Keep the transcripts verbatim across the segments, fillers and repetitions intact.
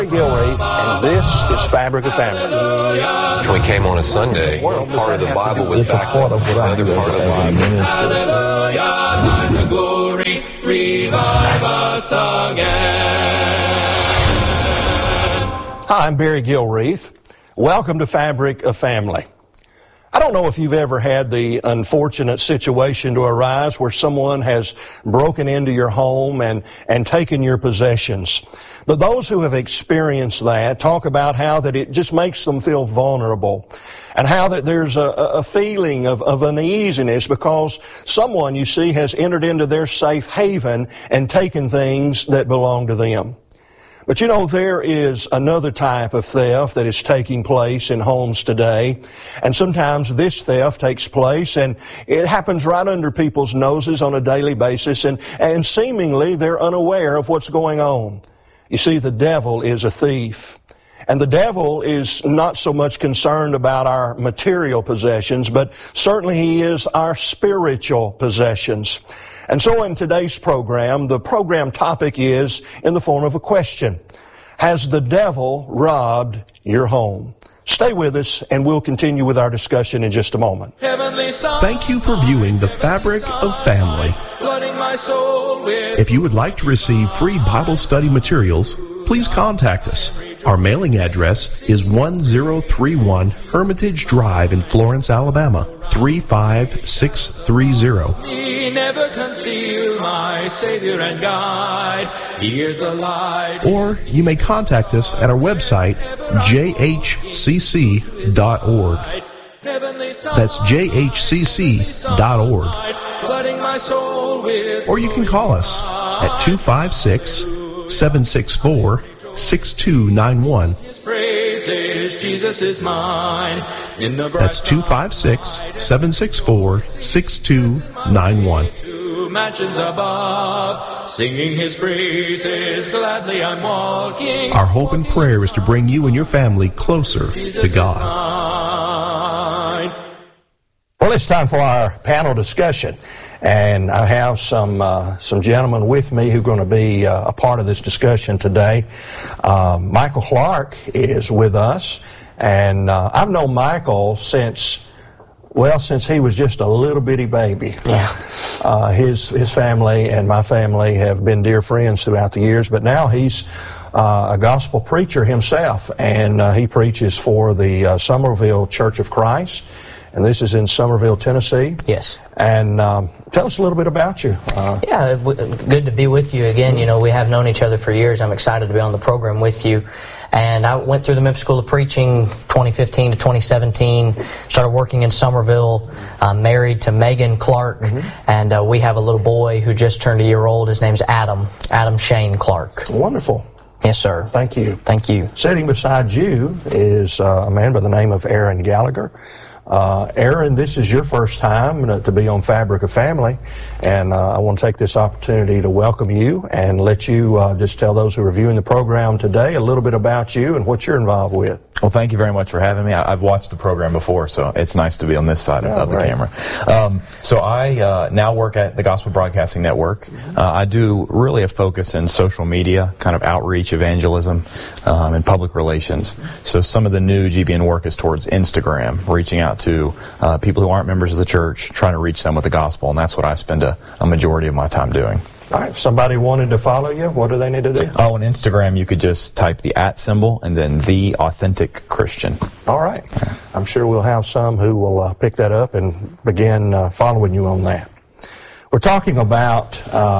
Gilreath, and this is Fabric of Family. We came on a Sunday. Part of the Bible was back up. Another part of the Bible. Hallelujah, thine the glory, revive us again. Hi, I'm Barry Gilreath. Welcome to Fabric of Family. I don't know if you've ever had the unfortunate situation to arise where someone has broken into your home and, and taken your possessions. But those who have experienced that talk about how that it just makes them feel vulnerable and how that there's a, a feeling of, of uneasiness because someone, you see, has entered into their safe haven and taken things that belong to them. But you know, there is another type of theft that is taking place in homes today. And sometimes this theft takes place and it happens right under people's noses on a daily basis, and, and seemingly they're unaware of what's going on. You see, the devil is a thief. And the devil is not so much concerned about our material possessions, but certainly he is our spiritual possessions. And so in today's program, the program topic is in the form of a question. Has the devil robbed your home? Stay with us and we'll continue with our discussion in just a moment. Thank you for viewing The Fabric of Family. If you would like to receive free Bible study materials, please contact us. Our mailing address is one zero three one Hermitage Drive in Florence, Alabama, three five six three zero. Never conceal my Savior and guide. Here's a light. Or you may contact us at our website, j h c c dot org. That's j h c c dot org. Or you can call us at two five six, seven six four, six two nine one. Jesus is mine. In the That's two five six, seven six four, six two nine one. Two mansions above, singing his praises, gladly I'm walking. Our hope and prayer is to bring you and your family closer to God. Well, it's time for our panel discussion, and I have some uh, some gentlemen with me who are going to be uh, a part of this discussion today. Uh, Michael Clark is with us, and uh, I've known Michael since, well, since he was just a little bitty baby. Yeah. Uh, his his family and my family have been dear friends throughout the years, but now he's uh, a gospel preacher himself, and uh, he preaches for the uh, Somerville Church of Christ. And this is in Somerville, Tennessee. Yes. And um, tell us a little bit about you. Uh, yeah, w- good to be with you again. You know, we have known each other for years. I'm excited to be on the program with you. And I went through the Memphis School of Preaching twenty fifteen to twenty seventeen, started working in Somerville, uh, married to Megan Clark, mm-hmm. and uh, we have a little boy who just turned a year old. His name's Adam, Adam Shane Clark. Wonderful. Yes, sir. Thank you. Thank you. Sitting beside you is uh, a man by the name of Aaron Gallagher. Uh, Aaron, this is your first time to be on Fabric of Family, and uh, I want to take this opportunity to welcome you and let you uh, just tell those who are viewing the program today a little bit about you and what you're involved with. Well, thank you very much for having me. I, I've watched the program before, so it's nice to be on this side of, oh, of the right. camera. Um, so I uh, now work at the Gospel Broadcasting Network. Uh, I do really a focus in social media, kind of outreach, evangelism, um, and public relations. So some of the new G B N work is towards Instagram, reaching out to uh, people who aren't members of the church, trying to reach them with the gospel, and that's what I spend a, a majority of my time doing. All right, if somebody wanted to follow you, what do they need to do? Oh, on Instagram, you could just type the at symbol and then The Authentic Christian. All right. I'm sure we'll have some who will uh, pick that up and begin uh, following you on that. We're talking about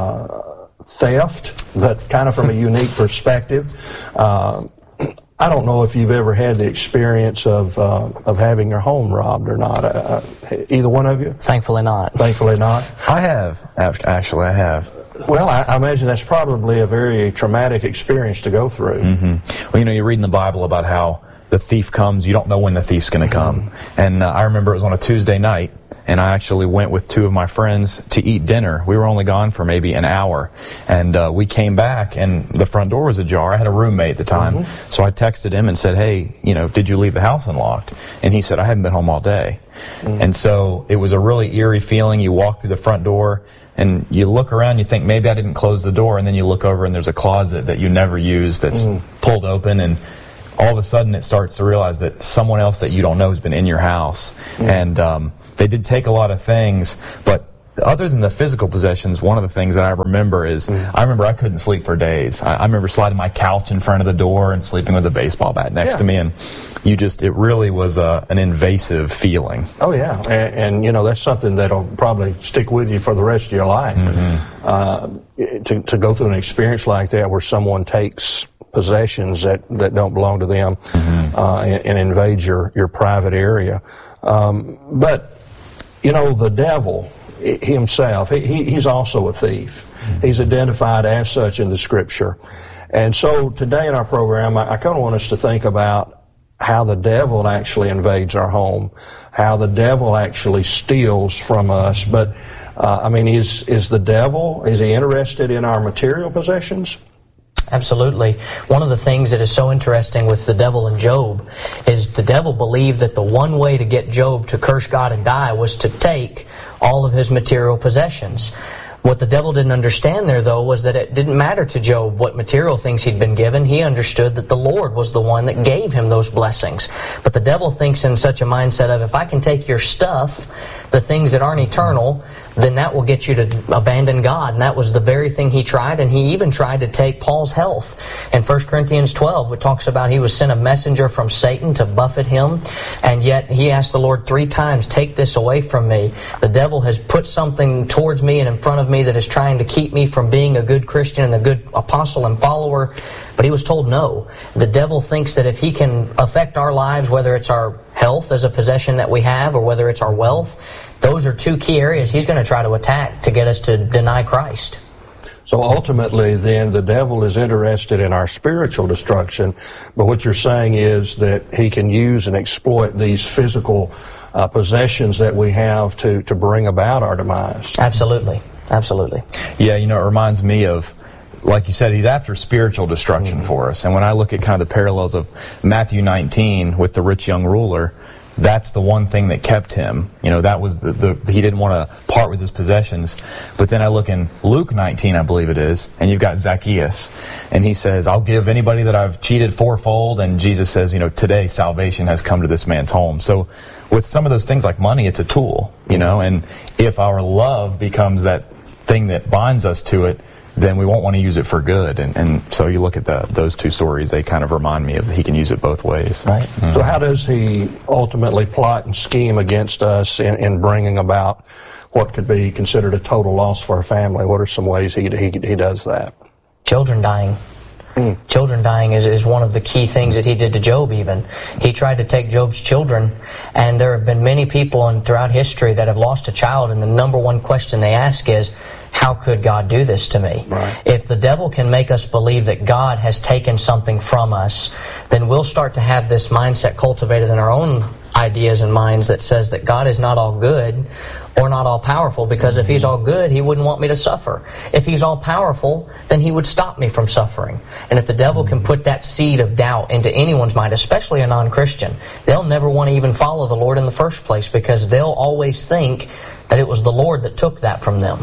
uh, theft, but kind of from a unique perspective. Uh, I don't know if you've ever had the experience of uh, of having your home robbed or not. Uh, either one of you? Thankfully not. Thankfully not. I have. Actually, I have. Well, I, I imagine that's probably a very traumatic experience to go through. Mm-hmm. Well, you know, you read in the Bible about how the thief comes. You don't know when the thief's going to come. Mm-hmm. And uh, I remember it was on a Tuesday night, and I actually went with two of my friends to eat dinner. We were only gone for maybe an hour, and uh, we came back, and the front door was ajar. I had a roommate at the time, mm-hmm. so I texted him and said, hey, you know, did you leave the house unlocked? And he said, I haven't been home all day. Mm-hmm. And so it was a really eerie feeling. You walk through the front door, and you look around, you think, maybe I didn't close the door, and then you look over, and there's a closet that you never use that's mm-hmm. pulled open, and all of a sudden it starts to realize that someone else that you don't know has been in your house. Mm-hmm. And um, they did take a lot of things, but other than the physical possessions, one of the things that I remember is, mm. I remember I couldn't sleep for days. I, I remember sliding my couch in front of the door and sleeping with a baseball bat next yeah. to me, and you just, it really was a, an invasive feeling. Oh yeah, and, and you know, that's something that'll probably stick with you for the rest of your life. Mm-hmm. uh, to, to go through an experience like that where someone takes possessions that, that don't belong to them, mm-hmm. uh, and, and invade your, your private area. Um, but, you know, the devil himself, he, he's also a thief. Mm-hmm. He's identified as such in the Scripture. And so today in our program, I, I kind of want us to think about how the devil actually invades our home, how the devil actually steals from us. But, uh, I mean, is, is the devil, is he interested in our material possessions? Absolutely. One of the things that is so interesting with the devil and Job is the devil believed that the one way to get Job to curse God and die was to take all of his material possessions. What the devil didn't understand there, though, was that it didn't matter to Job what material things he'd been given. He understood that the Lord was the one that gave him those blessings. But the devil thinks in such a mindset of, if I can take your stuff, the things that aren't eternal, then that will get you to abandon God. And that was the very thing he tried, and he even tried to take Paul's health. In First Corinthians twelve, it talks about he was sent a messenger from Satan to buffet him, and yet he asked the Lord three times, take this away from me. The devil has put something towards me and in front of me that is trying to keep me from being a good Christian and a good apostle and follower. But he was told no. The devil thinks that if he can affect our lives, whether it's our health as a possession that we have or whether it's our wealth, those are two key areas he's going to try to attack to get us to deny Christ. So ultimately, then, the devil is interested in our spiritual destruction, but what you're saying is that he can use and exploit these physical uh, possessions that we have to, to bring about our demise. Absolutely. Absolutely. Yeah, you know, it reminds me of, like you said, he's after spiritual destruction mm-hmm. for us. And when I look at kind of the parallels of Matthew nineteen with the rich young ruler, that's the one thing that kept him. You know, that was the, the he didn't want to part with his possessions. But then I look in Luke nineteen, I believe it is, and you've got Zacchaeus, and he says, I'll give anybody that I've cheated fourfold, and Jesus says, you know, today salvation has come to this man's home. So with some of those things like money, it's a tool, you know, and if our love becomes that thing that binds us to it, then we won't want to use it for good. And, and so you look at the, those two stories, they kind of remind me of that he can use it both ways. Right. Mm-hmm. So how does he ultimately plot and scheme against us in, in bringing about what could be considered a total loss for a family? What are some ways he, he, he does that? Children dying. Mm. Children dying is, is one of the key things that he did to Job even. He tried to take Job's children, and there have been many people in, throughout history that have lost a child, and the number one question they ask is, how could God do this to me? Right. If the devil can make us believe that God has taken something from us, then we'll start to have this mindset cultivated in our own ideas and minds that says that God is not all good or not all powerful, because if He's all good, He wouldn't want me to suffer. If He's all powerful, then He would stop me from suffering. And if the devil can put that seed of doubt into anyone's mind, especially a non-Christian, they'll never want to even follow the Lord in the first place, because they'll always think that it was the Lord that took that from them.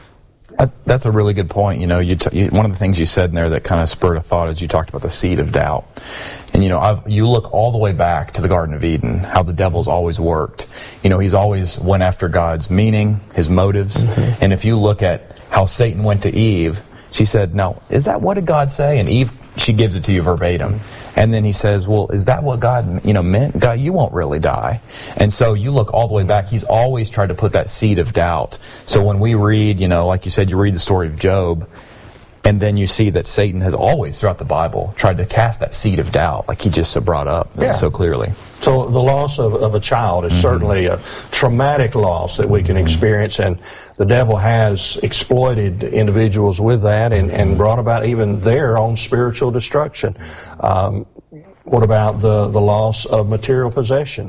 That's a really good point. You know, you, t- you one of the things you said in there that kind of spurred a thought is you talked about the seed of doubt. And, you know, I've, you look all the way back to the Garden of Eden, how the devil's always worked. You know, he's always went after God's meaning, His motives. Mm-hmm. And if you look at how Satan went to Eve, she said, now, is that what did God say? And Eve, she gives it to you verbatim. And then he says, well, is that what God, you know, meant? God, you won't really die. And so you look all the way back, he's always tried to put that seed of doubt. So when we read, you know, like you said, you read the story of Job, and then you see that Satan has always, throughout the Bible, tried to cast that seed of doubt, like he just brought up yeah. so clearly. So the loss of, of a child is mm-hmm. certainly a traumatic loss that we can mm-hmm. experience, and the devil has exploited individuals with that and, and brought about even their own spiritual destruction. Um, what about the, the loss of material possessions?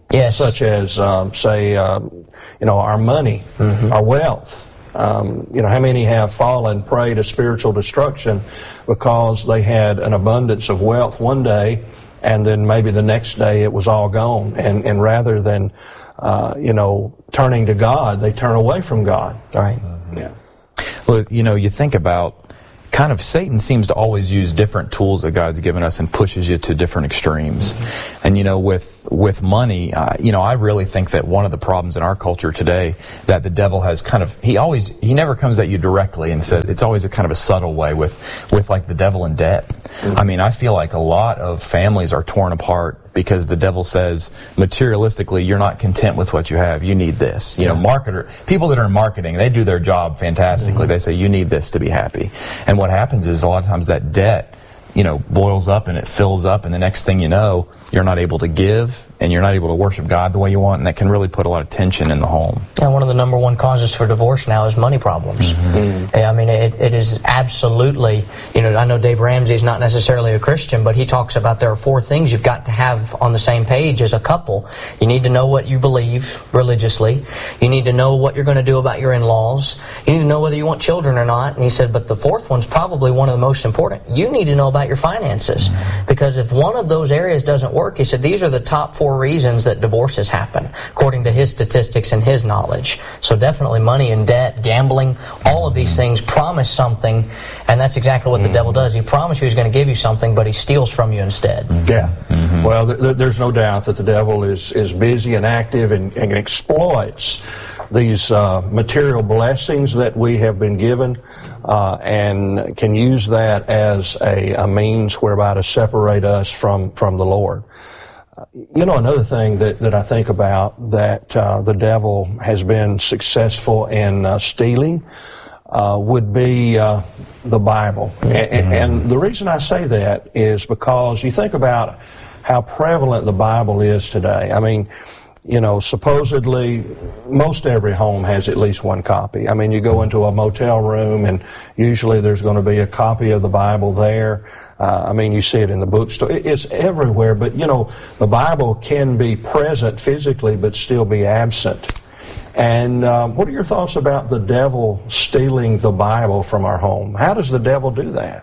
Yes. Such as, um, say, um, you know, our money, mm-hmm. our wealth. Um, you know, how many have fallen prey to spiritual destruction because they had an abundance of wealth one day, and then maybe the next day it was all gone. And, and rather than, uh, you know, turning to God, they turn away from God. Right. Yeah. Well, you know, you think about kind of Satan seems to always use different tools that God's given us and pushes you to different extremes. Mm-hmm. And, you know, with with money, uh, you know, I really think that one of the problems in our culture today that the devil has kind of, he always, he never comes at you directly and says, it's always a kind of a subtle way with, with like the devil in debt. Mm-hmm. I mean, I feel like a lot of families are torn apart because the devil says, materialistically, you're not content with what you have. You need this. You yeah. know, marketer, people that are in marketing, they do their job fantastically. Mm-hmm. They say, you need this to be happy. And what happens is a lot of times that debt, you know, boils up and it fills up, and the next thing you know, you're not able to give, and you're not able to worship God the way you want, and that can really put a lot of tension in the home. And one of the number one causes for divorce now is money problems. Mm-hmm. I mean, it, it is absolutely, you know, I know Dave Ramsey is not necessarily a Christian, but he talks about there are four things you've got to have on the same page as a couple. You need to know what you believe religiously. You need to know what you're going to do about your in-laws. You need to know whether you want children or not. And he said, but the fourth one's probably one of the most important. You need to know about your finances. Mm-hmm. Because if one of those areas doesn't work, he said, these are the top four reasons that divorces happen, according to his statistics and his knowledge. So definitely money and debt, gambling, all of these things promise something, and that's exactly what the mm-hmm. devil does. He promises you he's going to give you something, but he steals from you instead. Mm-hmm. Yeah. Mm-hmm. Well, th- th- there's no doubt that the devil is, is busy and active and, and exploits these uh, material blessings that we have been given uh, and can use that as a, a means whereby to separate us from, from the Lord. Uh, you know, another thing that, that I think about that uh, the devil has been successful in uh, stealing uh, would be uh, the Bible. Mm-hmm. And, and the reason I say that is because you think about how prevalent the Bible is today. I mean, you know, supposedly most every home has at least one copy. I mean, you go into a motel room and usually there's going to be a copy of the Bible there. Uh, I mean, you see it in the bookstore. It's everywhere, but, you know, the Bible can be present physically but still be absent. And um, what are your thoughts about the devil stealing the Bible from our home? How does the devil do that?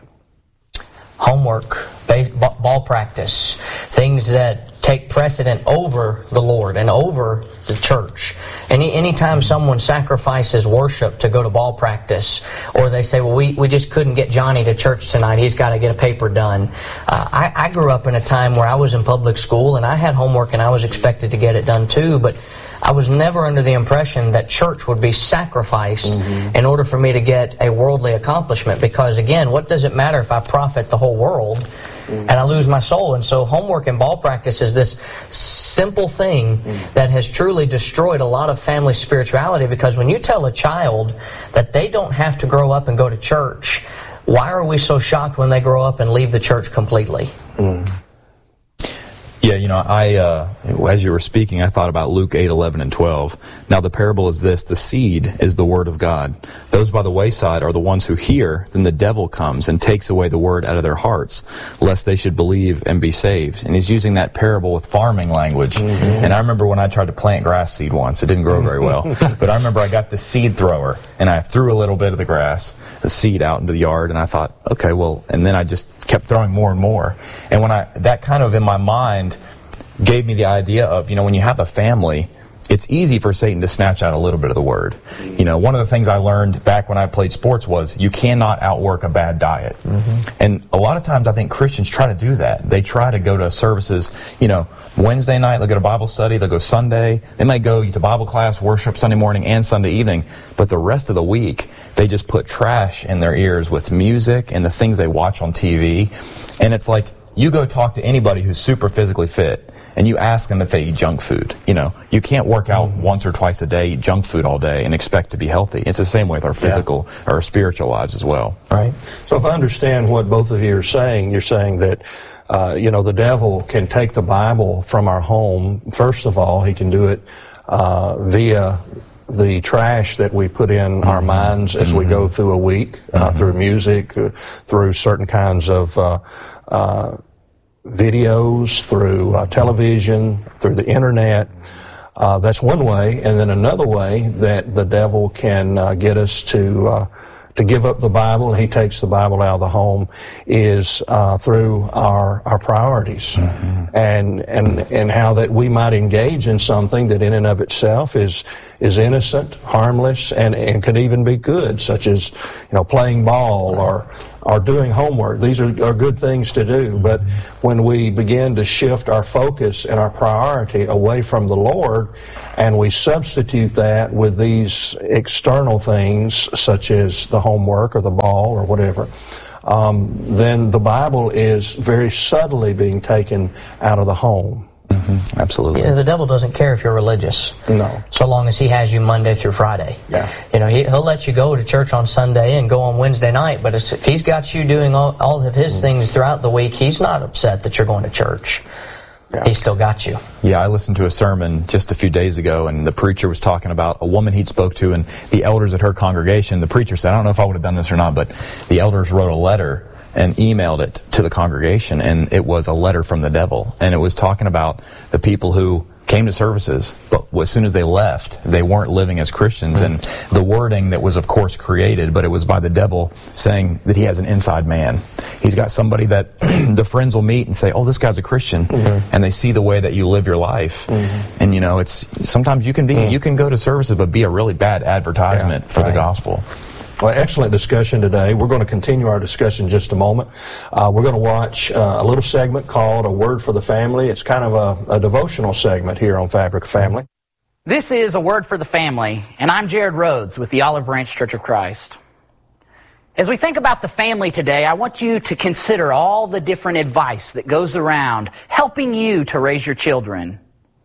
Homework, ball practice, things that take precedent over the Lord and over the church. Any anytime someone sacrifices worship to go to ball practice, or they say, well, we, we just couldn't get Johnny to church tonight, he's got to get a paper done. Uh, I, I grew up in a time where I was in public school and I had homework and I was expected to get it done too, but I was never under the impression that church would be sacrificed mm-hmm. in order for me to get a worldly accomplishment. Because again, what does it matter if I profit the whole world mm-hmm. and I lose my soul? And so homework and ball practice is this simple thing mm-hmm. that has truly destroyed a lot of family spirituality. Because when you tell a child that they don't have to grow up and go to church, why are we so shocked when they grow up and leave the church completely? Mm-hmm. Yeah, you know, I uh, as you were speaking, I thought about Luke eight, eleven, and twelve. Now the parable is this: the seed is the word of God. Those by the wayside are the ones who hear. Then the devil comes and takes away the word out of their hearts, lest they should believe and be saved. And he's using that parable with farming language. Mm-hmm. And I remember when I tried to plant grass seed once, it didn't grow very well. But I remember I got the seed thrower and I threw a little bit of the grass, the seed, out into the yard, and I thought, okay, well, and then I just kept throwing more and more. And when I that kind of in my mind gave me the idea of, you know, when you have a family, it's easy for Satan to snatch out a little bit of the word. You know, one of the things I learned back when I played sports was you cannot outwork a bad diet. Mm-hmm. And a lot of times I think Christians try to do that. They try to go to services, you know, Wednesday night, they'll go to Bible study, they'll go Sunday, they might go to Bible class, worship Sunday morning and Sunday evening, but the rest of the week, they just put trash in their ears with music and the things they watch on T V. And it's like, you go talk to anybody who's super physically fit, and you ask them if they eat junk food. You know, you can't work out mm-hmm. once or twice a day, eat junk food all day, and expect to be healthy. It's the same way with our physical yeah. or our spiritual lives as well. Right. So if I understand what both of you are saying, you're saying that, uh, you know, the devil can take the Bible from our home. First of all, he can do it uh, via the trash that we put in mm-hmm. our minds as mm-hmm. we go through a week, uh, mm-hmm. through music, uh, through certain kinds of uh, uh, videos, through uh, television, through the internet. Uh, that's one way. And then another way that the devil can uh, get us to uh, to give up the Bible, he takes the Bible out of the home, is uh, through our our priorities, mm-hmm. and and and how that we might engage in something that in and of itself is is innocent, harmless, and and could even be good, such as, you know, playing ball or or doing homework. These are, are good things to do, but when we begin to shift our focus and our priority away from the Lord, and we substitute that with these external things, such as the homework or the ball or whatever, um, then the Bible is very subtly being taken out of the home. Mm-hmm. Absolutely. You know, the devil doesn't care if you're religious. No. So long as he has you Monday through Friday. Yeah. You know, he, he'll let you go to church on Sunday and go on Wednesday night, but if he's got you doing all, all of his things throughout the week, he's not upset that you're going to church. Yeah. He's still got you. Yeah, I listened to a sermon just a few days ago, and the preacher was talking about a woman he'd spoke to and the elders at her congregation. The preacher said, I don't know if I would have done this or not, but the elders wrote a letter and emailed it to the congregation, and it was a letter from the devil. And it was talking about the people who came to services, but as soon as they left, they weren't living as Christians. Mm-hmm. And the wording that was, of course, created, but it was by the devil saying that he has an inside man. He's got somebody that the friends will meet and say, oh, this guy's a Christian. Mm-hmm. And they see the way that you live your life. Mm-hmm. And, you know, it's sometimes you can be, mm-hmm. you can go to services, but be a really bad advertisement yeah, for right. the gospel. Well, excellent discussion today. We're going to continue our discussion in just a moment. Uh, we're going to watch uh, a little segment called A Word for the Family. It's kind of a, a devotional segment here on Fabric of Family. This is A Word for the Family, and I'm Jared Rhodes with the Olive Branch Church of Christ. As we think about the family today, I want you to consider all the different advice that goes around helping you to raise your children.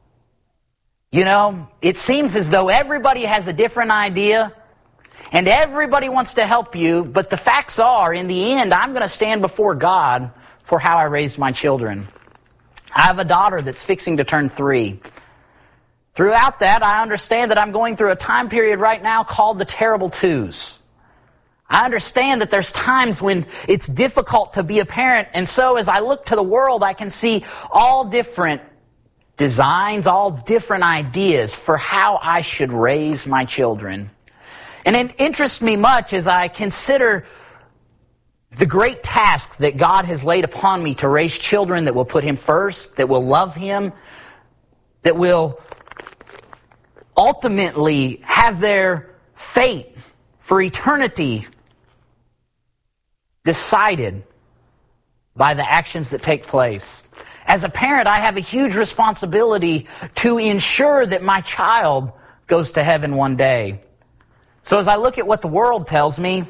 You know, it seems as though everybody has a different idea, and everybody wants to help you, but the facts are, in the end, I'm going to stand before God for how I raised my children. I have a daughter that's fixing to turn three. Throughout that, I understand that I'm going through a time period right now called the terrible twos. I understand that there's times when it's difficult to be a parent, and so as I look to the world, I can see all different designs, all different ideas for how I should raise my children. And it interests me much as I consider the great task that God has laid upon me to raise children that will put Him first, that will love Him, that will ultimately have their fate for eternity decided by the actions that take place. As a parent, I have a huge responsibility to ensure that my child goes to heaven one day. So as I look at what the world tells me,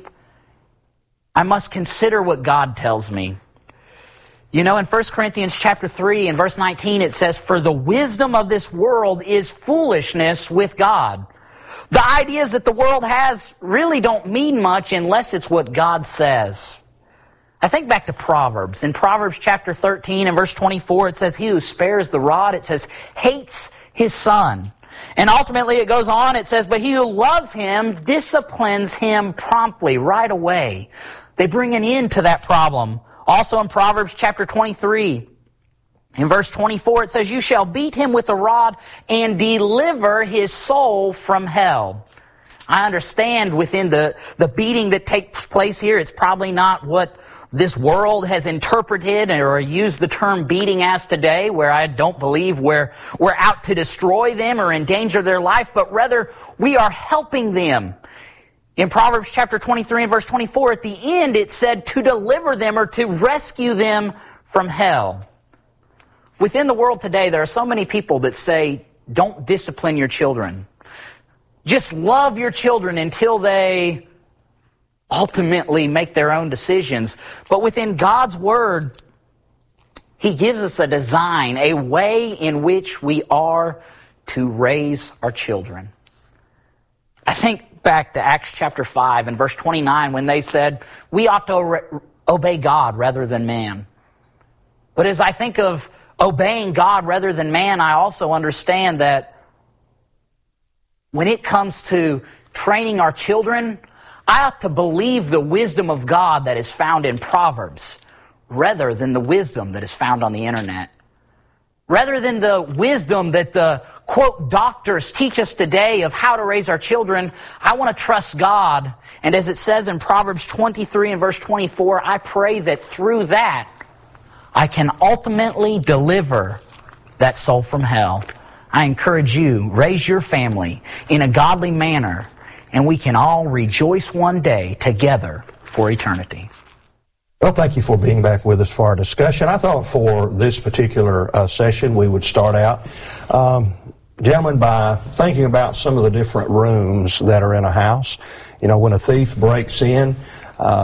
I must consider what God tells me. You know, in First Corinthians chapter three and verse nineteen, it says, "For the wisdom of this world is foolishness with God." The ideas that the world has really don't mean much unless it's what God says. I think back to Proverbs. In Proverbs chapter thirteen and verse twenty-four, it says, "He who spares the rod," it says, "hates his son." And ultimately it goes on, it says, "But he who loves him disciplines him promptly," right away. They bring an end to that problem. Also in Proverbs chapter twenty-three, in verse twenty-four, it says, "You shall beat him with a rod and deliver his soul from hell." I understand within the, the beating that takes place here, it's probably not what this world has interpreted or used the term beating as today, where I don't believe we're, we're out to destroy them or endanger their life, but rather we are helping them. In Proverbs chapter twenty-three and verse twenty-four, at the end it said to deliver them or to rescue them from hell. Within the world today, there are so many people that say, don't discipline your children. Just love your children until they ultimately make their own decisions. But within God's Word, He gives us a design, a way in which we are to raise our children. I think back to Acts chapter five and verse twenty-nine when they said, we ought to obey God rather than man. But as I think of obeying God rather than man, I also understand that when it comes to training our children, I ought to believe the wisdom of God that is found in Proverbs rather than the wisdom that is found on the internet. Rather than the wisdom that the, quote, doctors teach us today of how to raise our children, I want to trust God. And as it says in Proverbs twenty-three and verse twenty-four, I pray that through that, I can ultimately deliver that soul from hell. I encourage you, raise your family in a godly manner, and we can all rejoice one day together for eternity. Well, thank you for being back with us for our discussion. I thought for this particular uh, session we would start out, um, gentlemen, by thinking about some of the different rooms that are in a house. You know, when a thief breaks in, uh,